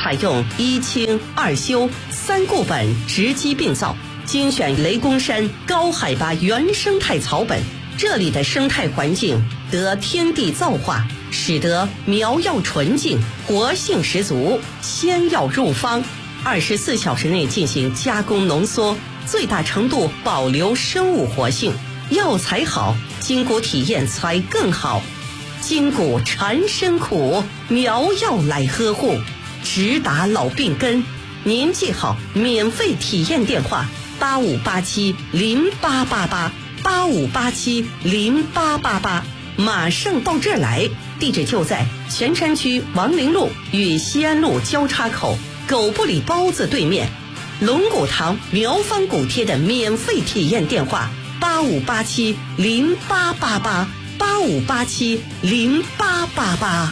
采用一清二修三固本直击并造，精选雷公山高海拔原生态草本。这里的生态环境得天地造化，使得苗药纯净，活性十足，鲜药入方，24小时内进行加工浓缩，最大程度保留生物活性。药材好，筋骨体验才更好。筋骨缠身苦，苗药来呵护，直达老病根。您记好免费体验电话：85870888，85870888，马上到这儿来。地址就在泉山区王陵路与西安路交叉口狗不理包子对面。龙骨堂苗方骨贴的免费体验电话：85870888，85870888。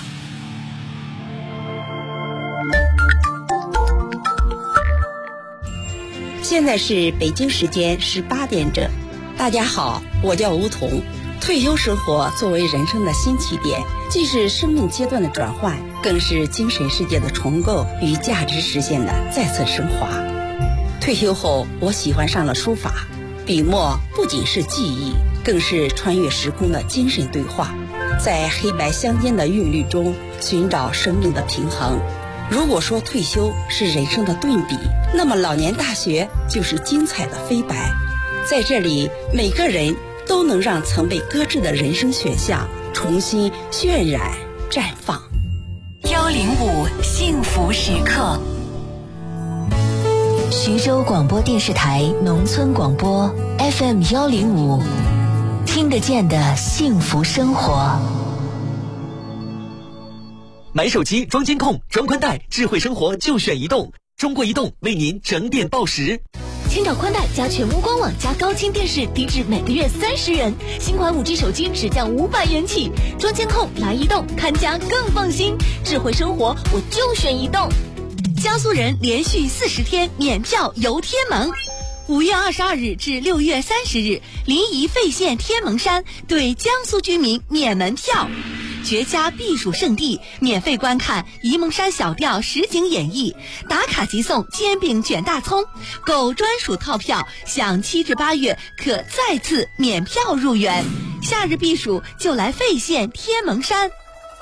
现在是北京时间18点整。大家好，我叫吴彤。退休生活作为人生的新起点，既是生命阶段的转换，更是精神世界的重构与价值实现的再次升华。退休后，我喜欢上了书法，笔墨不仅是记忆，更是穿越时空的精神对话，在黑白相间的韵律中寻找生命的平衡。如果说退休是人生的顿笔，那么老年大学就是精彩的飞白。在这里，每个人都能让曾被搁置的人生选项重新渲染绽放。 105幸福时刻，徐州广播电视台农村广播 FM 105，听得见的幸福生活。 买手机装监控装宽带，智慧生活就选移动。中国移动为您整点报时。 千兆宽带加全屋官网加高清电视，低至每个月30元。新款5G 手机只降500元起。装监控来移动，看家更放心。智慧生活我就选移动。江苏人连续40天免票游天门。5月22日至6月30日，临沂费县天门山对江苏居民免门票。绝佳避暑胜地，免费观看沂蒙山小调实景演绎，打卡即送煎饼卷大葱，购专属套票享7至8月可再次免票入园。夏日避暑就来费县天门山。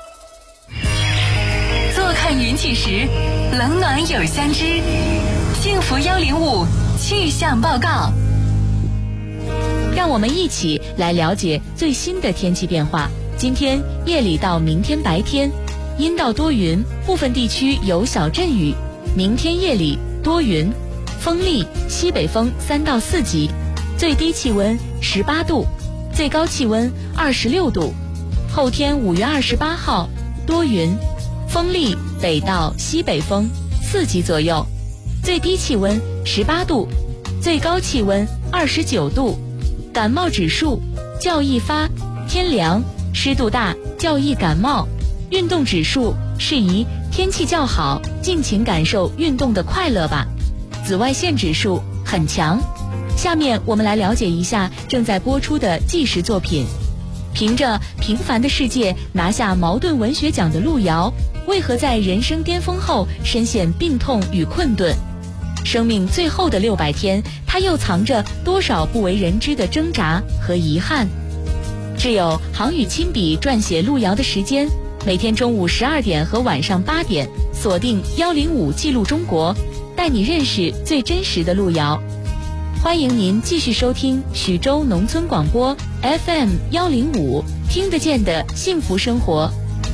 坐看云起时，冷暖有相知。幸福105气象报告， 让我们一起来了解最新的天气变化。今天夜里到明天白天，阴到多云，部分地区有小阵雨。明天夜里多云，风力西北风3到4级，最低气温18度，最高气温26度。后天5月28号多云，风力北到西北风4级左右，最低气温18度，最高气温29度。感冒指数较易发，天凉湿度大，较易感冒。运动指数适宜天气较好，尽情感受运动的快乐吧。紫外线指数很强。下面我们来了解一下正在播出的纪实作品。凭着《平凡的世界》拿下茅盾文学奖的路遥，为何在人生巅峰后深陷病痛与困顿？生命最后的600天，他又藏着多少不为人知的挣扎和遗憾？只有杭宇亲笔撰写路遥的时间，每天中午12点和晚上8点，锁定105记录中国，带你认识最真实的路遥。欢迎您继续收听徐州农村广播 FM 105，听得见的幸福生活。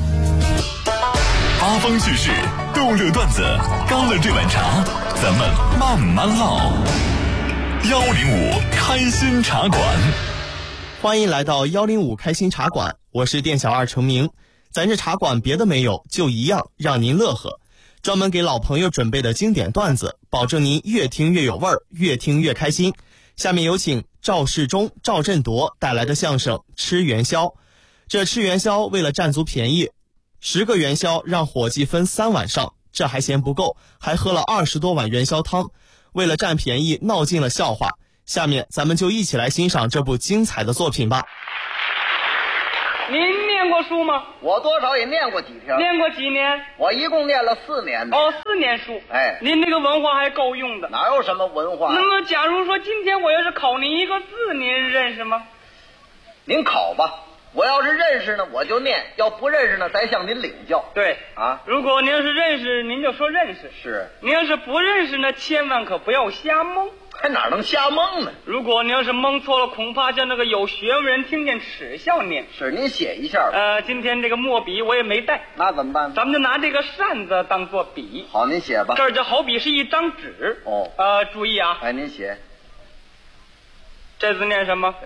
八方趣事，逗乐段子，干了这碗茶，咱们慢慢唠。105开心茶馆。 欢迎来到105开心茶馆，我是店小二程明。咱这茶馆别的没有，就一样让您乐呵。专门给老朋友准备的经典段子，保证您越听越有味儿，越听越开心。下面有请赵世忠、赵振铎带来的相声《吃元宵》。这吃元宵为了占足便宜，10个元宵让伙计分3碗上，这还嫌不够，还喝了20多碗元宵汤，为了占便宜闹尽了笑话。下面咱们就一起来欣赏这部精彩的作品吧。 您念过书吗？ 我多少也念过几篇。 念过几年？ 我一共念了4年呢。 哦，4年书。 哎， 您这个文化还够用的。 哪有什么文化？ 那么，假如说今天我要是考您一个字，您认识吗？ 您考吧。我要是认识呢，我就念；要不认识呢，再向您领教。 对啊， 如果您要是认识，您就说认识。 是。 您要是不认识呢，千万可不要瞎蒙。 还哪能瞎蒙呢？ 如果您要是蒙错了，恐怕叫那个有学问人听见耻笑您。 是，您写一下吧。 今天这个墨笔我也没带， 那怎么办？ 咱们就拿这个扇子当做笔。 好，您写吧。 这儿就好比是一张纸。 哦。 注意啊。 哎，您写。 这字念什么？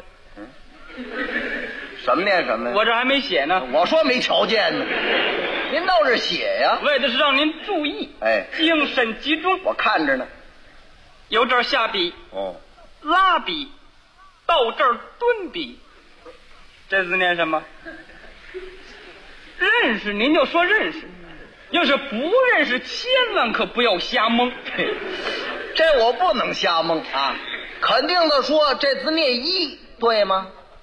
什么念什么呀？ 我这还没写呢。 我说没条件呢，您倒是写呀。 为的是让您注意， 哎， 精神集中。 我看着呢。 由这儿下笔， 哦， 拉笔，到这儿蹲笔，这字念什么？认识您就说认识，要是不认识，千万可不要瞎蒙。 这我不能瞎蒙啊！肯定的说，这字念一，对吗？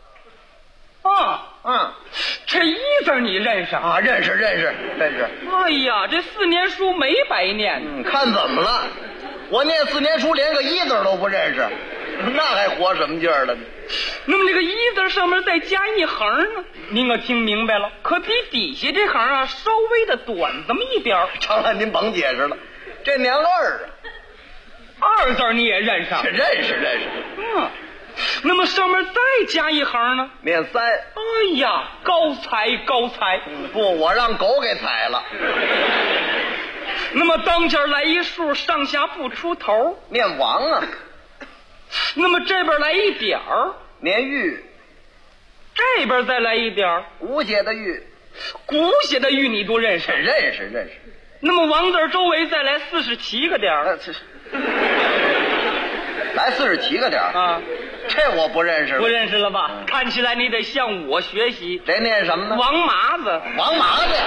这一字你认识啊？ 认识。 哎呀，这4年书没白念。 看怎么了？我念4年书，连个一字都不认识，那还活什么劲儿了呢？ 那么这个一字上面再加一横呢？您可听明白了？可比底下这行啊稍微的短这么一点。 成了，您甭解释了，这念二啊 ，2字你也认识？ 认识。 那么上面再加一行呢？ 念3。 哎呀，高才。 不，我让狗给踩了。 那么当间来一竖，上下不出头， 念王啊。 那么这边来一点儿， 念玉。 这边再来一点儿， 古写的玉。 古写的玉你都认识？ 认识。 那么王字周围再来47个点儿， 来47个点儿啊。 这我不认识了。 不认识了吧？看起来你得向我学习。 这念什么呢？ 王麻子。 王麻子呀？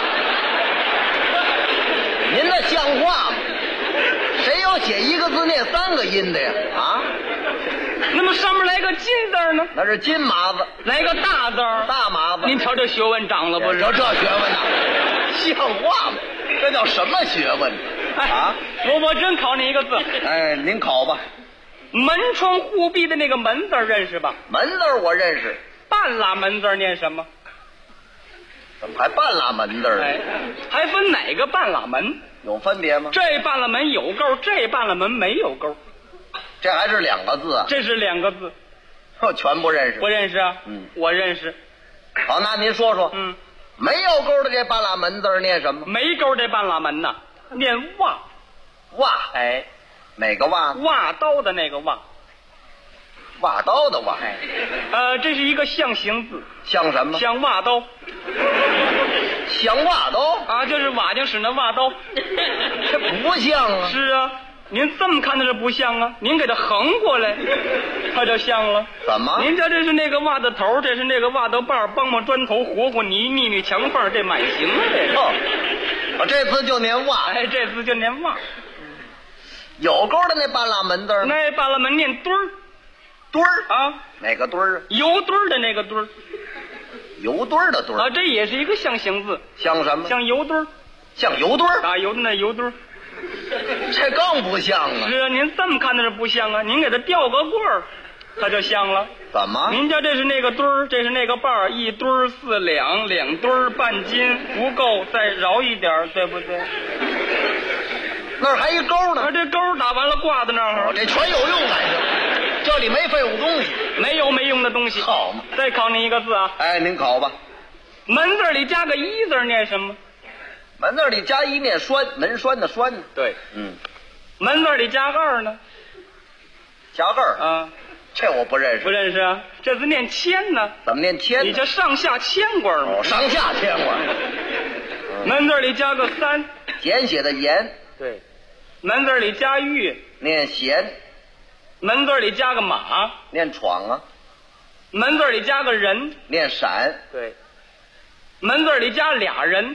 您那像话吗？谁有写一个字念3个音的呀？啊？ 那么上面来个金字呢？ 那是金麻子。 来个大字， 大麻子。 您瞧这学问长了不是？ 这学问呐，像话吗？这叫什么学问啊？ 我真考你一个字。 哎，您考吧。 门窗户壁的那个门字认识吧？ 门字我认识。 半拉门字念什么？ 怎么还半拉门字呢？ 还分哪个半拉门？ 有分别吗？ 这半拉门有勾，这半拉门没有勾。 这还是2个字啊？ 这是2个字。 我全不认识。 不认识啊？我认识。 好，那您说说。没有勾的这半拉门字念什么？ 没勾这半拉门呐，念袜。 袜。 哎。 哪个袜？ 袜刀的那个袜。 袜刀的袜。 这是一个象形字。 像什么？ 像袜刀。 像袜刀啊，就是瓦匠使那袜刀。 这不像啊。 是啊，您这么看它是不像啊，您给它横过来，它就像了。 怎么？ 您瞧，这是那个袜子头，这是那个袜子把，帮帮砖头，和和泥，腻腻墙缝，这满形了。 我这次就念袜。 这次就念袜。 有勾的那半拉门字， 那半拉门念墩儿。 墩儿啊？ 哪个墩儿？ 油墩儿的那个墩儿。 油墩儿的墩儿啊，这也是一个象形字。 像什么？ 像油墩儿。 像油墩儿？ 打油的那油墩儿。 这更不像啊！ 是啊，您这么看的是不像啊，您给它吊个棍儿，它就像了。 怎么？ 您家这是那个墩儿，这是那个把儿，1墩儿4两，2墩儿半斤，不够再饶一点，对不对？ 那儿还一钩呢。 这钩打完了挂在那儿。 这全有用来着，这里没废物东西。 没有没用的东西。 好嘛。 再考你一个字啊。 哎，您考吧。 门字里加个一字念什么？ 门字里加一念栓，门栓的栓。 对。门字里加个2呢？ 加个2 啊？ 这我不认识。 不认识啊？这字念铅呢。 怎么念铅？ 你这上下铅棍嘛。 上下铅棍。 门字里加个3。 简写的言。 对。门字里加玉。 念闲。 门字里加个马。 念闯啊。 门字里加个人。 念闪。 对。门字里加俩人。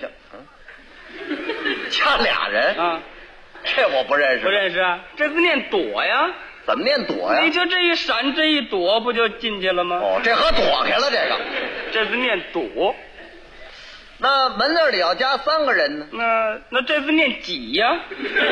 加俩人啊？ 这我不认识。 不认识啊？这字念躲呀。 怎么念躲呀？ 你就这一闪，这一躲，不就进去了吗？ 这和躲开了这个。 这字念躲。 那门字里要加3个人呢？ 那这字念几呀？